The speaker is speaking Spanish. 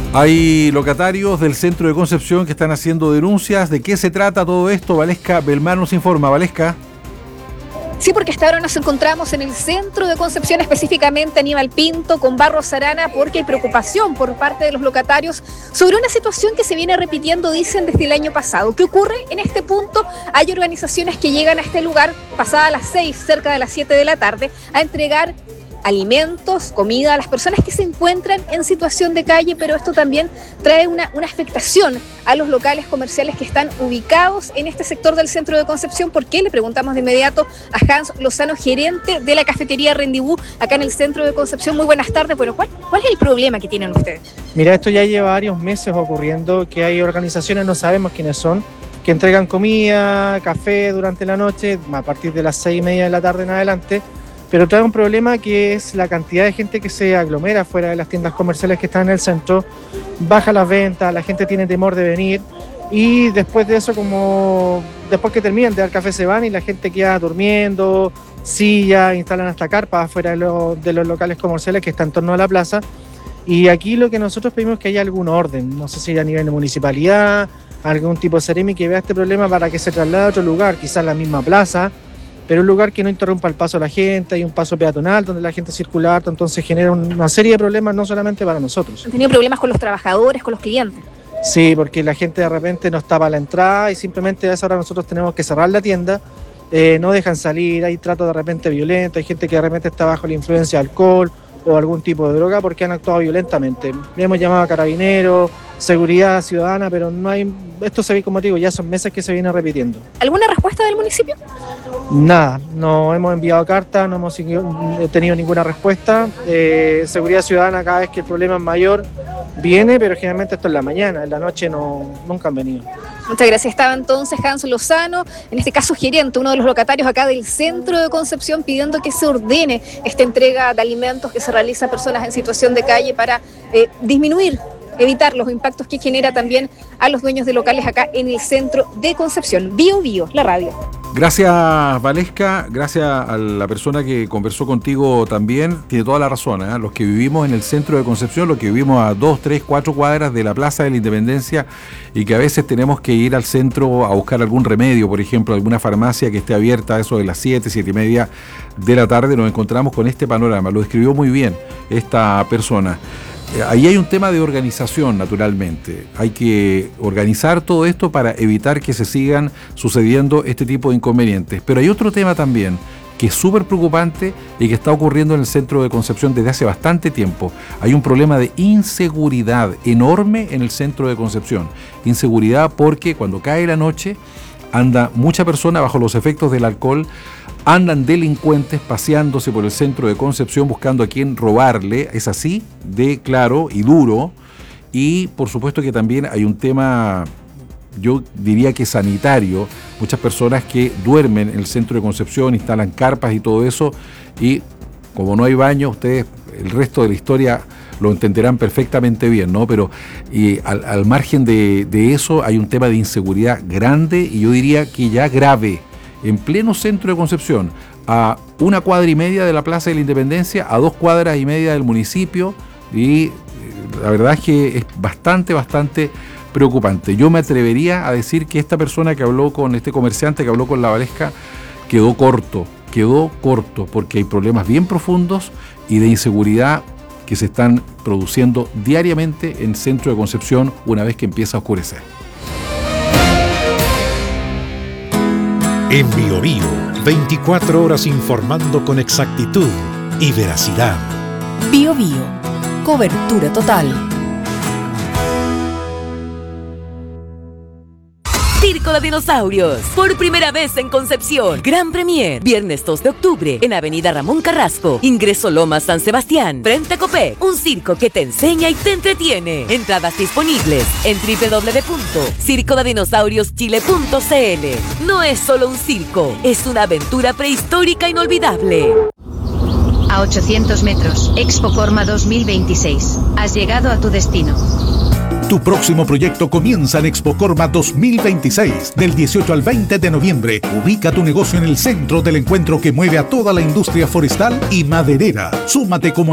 Hay locatarios del centro de Concepción que están haciendo denuncias. ¿De qué se trata todo esto? Valesca Belmar nos informa. Valesca. Sí, porque hasta ahora nos encontramos en el centro de Concepción, específicamente Aníbal Pinto, con Barros Arana, porque hay preocupación por parte de los locatarios sobre una situación que se viene repitiendo, dicen, desde el año pasado. ¿Qué ocurre? En este punto hay organizaciones que llegan a este lugar pasadas las 6, cerca de las 7 de la tarde, a entregar alimentos, comida a las personas que se encuentran en situación de calle, pero esto también trae una afectación a los locales comerciales que están ubicados en este sector del centro de Concepción. ¿Por qué? Le preguntamos de inmediato a Hans Lozano, gerente de la cafetería Rendibú, acá en el centro de Concepción. Muy buenas tardes. Bueno, ¿cuál es el problema que tienen ustedes? Mira, esto ya lleva varios meses ocurriendo, que hay organizaciones, no sabemos quiénes son, que entregan comida, café durante la noche, a partir de las 6:30 de la tarde en adelante. Pero trae un problema que es la cantidad de gente que se aglomera fuera de las tiendas comerciales que están en el centro, baja las ventas, la gente tiene temor de venir y después de eso, después que terminan de dar café se van y la gente queda durmiendo, sillas, instalan hasta carpas afuera de los locales comerciales que están en torno a la plaza. Y aquí lo que nosotros pedimos es que haya algún orden, no sé si a nivel de municipalidad, algún tipo de seremi que vea este problema para que se traslade a otro lugar, quizás la misma plaza, pero un lugar que no interrumpa el paso a la gente, hay un paso peatonal donde la gente circula harto, entonces genera una serie de problemas no solamente para nosotros. ¿Han tenido problemas con los trabajadores, con los clientes? Sí, porque la gente de repente nos tapa la entrada y simplemente a esa hora nosotros tenemos que cerrar la tienda, no dejan salir, hay trato de repente violento, hay gente que de repente está bajo la influencia de alcohol o algún tipo de droga porque han actuado violentamente. Le hemos llamado a carabineros, seguridad ciudadana, pero no hay, esto se ve, como te digo, ya son meses que se viene repitiendo. ¿Alguna respuesta del municipio? Nada, no hemos enviado cartas, no hemos tenido ninguna respuesta. Seguridad ciudadana, cada vez que el problema es mayor, viene, pero generalmente esto es la mañana, en la noche nunca han venido. Muchas gracias. Estaba entonces Hans Lozano, en este caso gerente, uno de los locatarios acá del centro de Concepción, pidiendo que se ordene esta entrega de alimentos que se realiza a personas en situación de calle para evitar los impactos que genera también a los dueños de locales acá en el centro de Concepción. Bio Bio, la radio. Gracias, Valesca, gracias a la persona que conversó contigo también, tiene toda la razón, ¿eh? Los que vivimos en el centro de Concepción, los que vivimos a 2, 3, 4 cuadras de la Plaza de la Independencia y que a veces tenemos que ir al centro a buscar algún remedio, por ejemplo, alguna farmacia que esté abierta a eso de las 7, 7:30 de la tarde, nos encontramos con este panorama, lo describió muy bien esta persona. Ahí hay un tema de organización, naturalmente. Hay que organizar todo esto para evitar que se sigan sucediendo este tipo de inconvenientes. Pero hay otro tema también que es súper preocupante y que está ocurriendo en el centro de Concepción desde hace bastante tiempo. Hay un problema de inseguridad enorme en el centro de Concepción. Inseguridad porque cuando cae la noche anda mucha persona bajo los efectos del alcohol, andan delincuentes paseándose por el centro de Concepción buscando a quién robarle, es así, de claro y duro, y por supuesto que también hay un tema, yo diría que sanitario, muchas personas que duermen en el centro de Concepción, instalan carpas y todo eso, y como no hay baño, ustedes el resto de la historia lo entenderán perfectamente bien, ¿no? Pero al margen de eso hay un tema de inseguridad grande y yo diría que ya grave, en pleno centro de Concepción, a 1,5 cuadras de la Plaza de la Independencia, a 2,5 cuadras del municipio, y la verdad es que es bastante preocupante. Yo me atrevería a decir que esta persona que habló con este comerciante, que habló con la Valesca, quedó corto, porque hay problemas bien profundos y de inseguridad que se están produciendo diariamente en el centro de Concepción una vez que empieza a oscurecer. En Bio Bio, 24 horas informando con exactitud y veracidad. Bio Bio, cobertura total. Circo de Dinosaurios, por primera vez en Concepción. Gran Premier, viernes 2 de octubre, en Avenida Ramón Carrasco. Ingreso Lomas San Sebastián, frente a Copec. Un circo que te enseña y te entretiene. Entradas disponibles en www.circodedinosaurioschile.cl. No es solo un circo, es una aventura prehistórica inolvidable. A 800 metros, Expo Corma 2026. Has llegado a tu destino. Tu próximo proyecto comienza en Expo Corma 2026, del 18 al 20 de noviembre. Ubica tu negocio en el centro del encuentro que mueve a toda la industria forestal y maderera. Súmate como